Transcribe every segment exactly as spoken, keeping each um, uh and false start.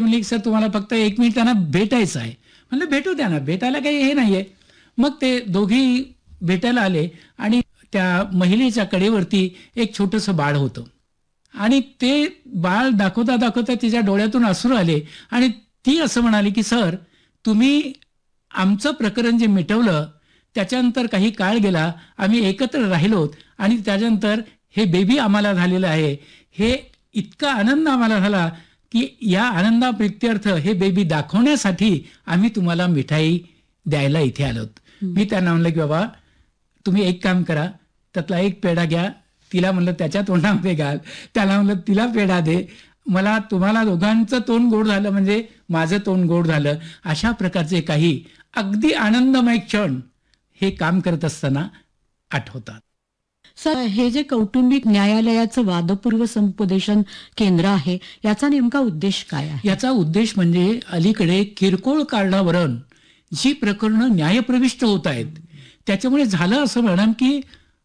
म्हणले की सर तुम्हाला फक्त एक मिनिट त्यांना भेटायचं आहे. म्हणलं भेटू द्या ना, भेटायला काही हे नाहीये. मग ते दोघी भेटायला आले आणि त्या महिलेच्या कडेवरती एक छोटंसं बाळ होतं आणि ते बाळ दाखवता दाखवता तिच्या डोळ्यातून अश्रू आले आणि ती असं म्हणाली की सर तुम्ही आमचं प्रकरण जे मिटवलं त्याच्यानंतर काही काळ गेला, आम्ही एकत्र राहिलोत आणि त्याच्यानंतर हे बेबी आम्हाला झालेलं आहे. हे इतका आनंद आम्हाला झाला की या आनंदाप्रित्यर्थ हे बेबी दाखवण्यासाठी आम्ही तुम्हाला मिठाई द्यायला इथे आलोत. मी त्यांना म्हणलं की बाबा तुम्ही एक काम करा, त्यातला एक पेढा घ्या, तिला म्हणलं त्याच्या तोंडामध्ये घाल, त्याला म्हणलं तिला पेढा दे, मला तुम्हाला दोघांचं तोंड गोड झालं म्हणजे माझं तोंड गोड झालं. अशा प्रकारचे काही अगदी आनंदमय क्षण हे काम करत असताना आठवतात. सर, हे जे कौटुंबिक न्यायालयाचं वादपूर्व समुपदेशन केंद्र आहे याचा नेमका उद्देश काय आहे? याचा उद्देश म्हणजे अलीकडे किरकोळ कारणावरून जी प्रकरणं न्यायप्रविष्ट होत आहेत त्याच्यामुळे झालं असं मॅडम की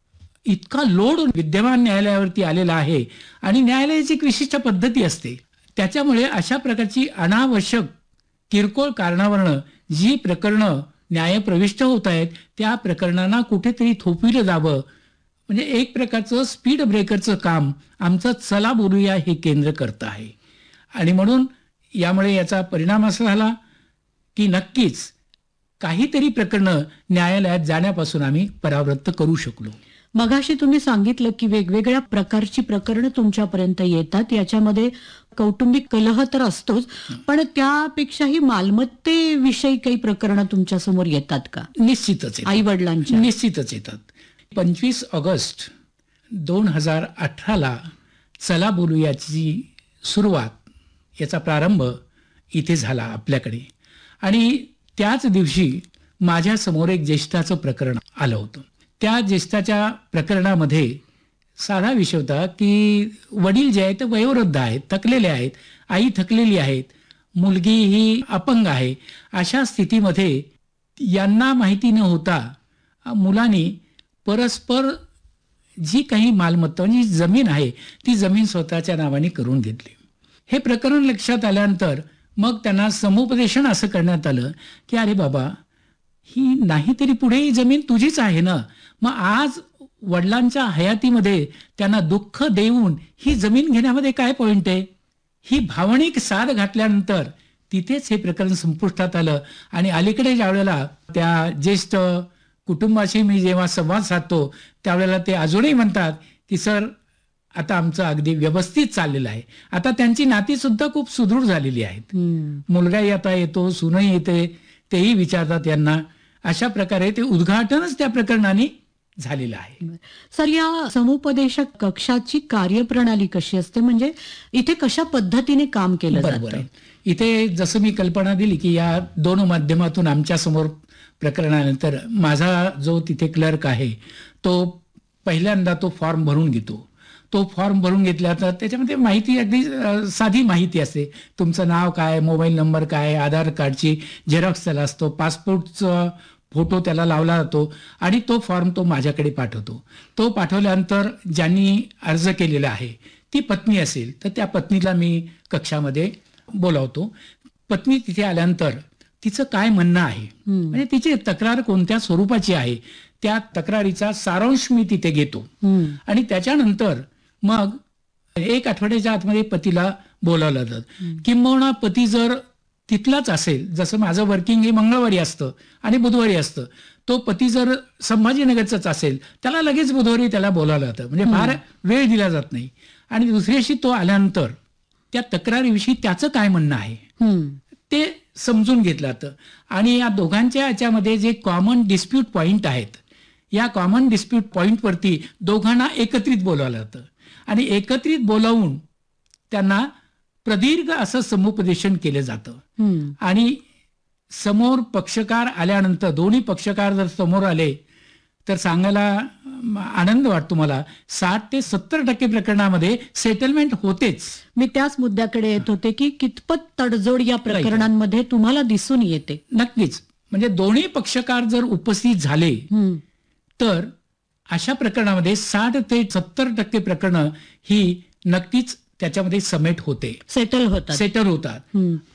इतका लोड विद्यमान न्यायालयावरती आलेला आहे आणि न्यायालयाची एक विशिष्ट पद्धती असते. त्याच्यामुळे अशा प्रकारची अनावश्यक किरकोळ कारणावरून जी प्रकरणं न्यायप्रविष्ट होत आहेत त्या प्रकरणांना कुठेतरी थोपविलं जावं, म्हणजे एक प्रकारचं स्पीड ब्रेकरचं काम आमचं चला बोलूया हे केंद्र करत आहे. आणि म्हणून यामुळे याचा परिणाम असा झाला की नक्कीच काहीतरी प्रकरणं न्यायालयात जाण्यापासून आम्ही परावृत्त करू शकलो. मगाशी तुम्ही सांगितलं की वेगवेगळ्या प्रकारची प्रकरणं तुमच्यापर्यंत येतात, याच्यामध्ये कौटुंबिक कलह तर असतोच, पण त्यापेक्षाही मालमत्तेविषयी काही प्रकरणं तुमच्या समोर येतात का? निश्चितच आई वडिलांच्या निश्चितच येतात. पंचवीस ऑगस्ट दोन हजार अठराला चला बोलूयाची सुरुवात, याचा प्रारंभ इथे झाला आपल्याकडे आणि त्याच दिवशी माझ्या समोर एक ज्येष्ठाचं प्रकरण आलं होतं. त्या ज्येष्ठाच्या प्रकरणामध्ये साधा विषय होता की वडील जे आहेत ते वयोवृद्ध आहेत, थकलेले आहेत, आई थकलेली आहेत, मुलगी ही अपंग आहे. अशा स्थितीमध्ये यांना माहिती न होता मुलांनी परस्पर जी काही मालमत्ता म्हणजे जमीन आहे ती जमीन स्वतःच्या नावाने करून घेतली. हे प्रकरण लक्षात आल्यानंतर मग त्यांना समुपदेशन असं करण्यात आलं की अरे बाबा ही नाही तरी पुढे ही जमीन तुझीच आहे ना, मग आज वडिलांच्या हयातीमध्ये त्यांना दुःख देऊन ही जमीन घेण्यामध्ये काय पॉइंट आहे. ही भावनिक साध घातल्यानंतर तिथेच हे प्रकरण संपुष्टात आलं आणि अलीकडे ज्या वेळेला त्या ज्येष्ठ कुटुंबाशी मी जेव्हा संवाद साधतो त्यावेळेला ते अजूनही म्हणतात की सर आता आमचं अगदी व्यवस्थित चाललेलं आहे. आता त्यांची नाती सुद्धा खूप सुदृढ झालेली आहेत. मुलगाही आता येतो, सूनही येते, तेही विचारतात यांना. अशा प्रकारे ते उद्घाटनच त्या प्रकरणाने झालेलं आहे. सर, या समुपदेशक कक्षाची कार्यप्रणाली कशी असते, म्हणजे इथे कशा पद्धतीने काम केलं जातं? इथे जसं मी कल्पना दिली की या दोन माध्यमातून आमच्या समोर प्रकरणानंतर माझा जो तिथे क्लर्क आहे तो पहिल्यांदा तो फॉर्म भरून घेतो. तो फॉर्म भरून घेतल्यानंतर त्याच्यामध्ये माहिती अगदी साधी माहिती असते. तुमचं नाव काय, मोबाईल नंबर काय, आधार कार्डची झेरॉक्स त्याला असतो, पासपोर्टचा फोटो त्याला लावला जातो आणि तो फॉर्म तो माझ्याकडे पाठवतो. तो पाठवल्यानंतर ज्यांनी अर्ज केलेला आहे ती पत्नी असेल तर त्या पत्नीला मी कक्षामध्ये बोलावतो. पत्नी तिथे आल्यानंतर तिचं काय म्हणणं आहे, म्हणजे तिची तक्रार कोणत्या स्वरूपाची आहे त्या तक्रारीचा सारांश मी तिथे घेतो आणि त्याच्यानंतर मग एक आठवड्याच्या आतमध्ये पतीला बोलावलं जातं. किंबहुना पती जर तिथलाच असेल, जसं माझं वर्किंग हे मंगळवारी असतं आणि बुधवारी असतं, तो पती जर संभाजीनगरचाच असेल त्याला लगेच बुधवारी त्याला बोलावलं जातं, म्हणजे फार वेळ दिला जात नाही. आणि दुसऱ्याशी तो आल्यानंतर त्या तक्रारीविषयी त्याचं काय म्हणणं आहे ते समजून घेतलं जातं आणि या दोघांच्या याच्यामध्ये जे कॉमन डिस्प्यूट पॉइंट आहेत या कॉमन डिस्प्यूट पॉइंटवरती दोघांना एकत्रित बोलावलं जातं आणि एकत्रित बोलावून त्यांना प्रदीर्घ असं समुपदेशन केलं जातं. आणि समोर पक्षकार आल्यानंतर दोन्ही पक्षकार जर समोर आले तर सांगायला आनंद वाटतो मला, साठ ते सत्तर टक्के प्रकरणामध्ये सेटलमेंट होतेच. मी त्याच मुद्द्याकडे येत होते की कितपत तडजोड या प्रकरणांमध्ये तुम्हाला दिसून येते? नक्कीच, म्हणजे दोन्ही पक्षकार जर उपस्थित झाले तर अशा प्रकरणामध्ये साठ ते सत्तर टक्के प्रकरणं ही नक्कीच त्याच्यामध्ये समेट होते, सेटल होतात सेटल होतात